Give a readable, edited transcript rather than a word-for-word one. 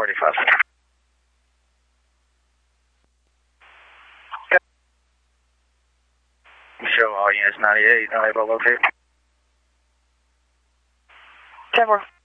45. Show all units 98, unable to locate. 10-4.